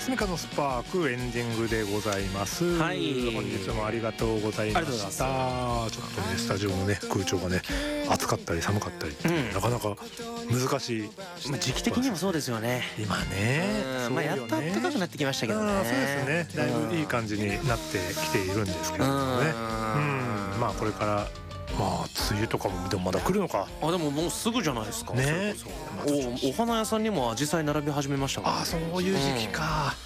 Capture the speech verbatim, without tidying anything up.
つみかのスパークエンディングでございます、はい、本日もありがとうございました。ちょっとねスタジオのね空調がね暑かったり寒かったり、うん、なかなか難しい、 まあ、時期的にもそうですよね今ね、 うん、まあ、やっと暖かくなってきましたけどね。 そうですね、だいぶいい感じになってきているんですけれどもね、うん、まあこれからまあ梅雨とかもでもまだ来るのか。 あでももうすぐじゃないですかね。 おお花屋さんにもアジサイ並び始めましたから、ね、 あそういう時期か、